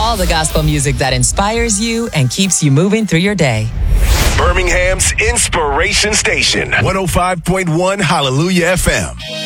All the gospel music that inspires you and keeps you moving through your day. Birmingham's Inspiration Station, 105.1 Hallelujah FM.